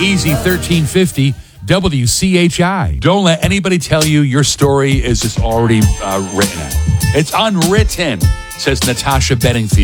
Easy 1350 WCHI. Don't let anybody tell you your story is just already written out. It's unwritten, says Natasha Bedingfield.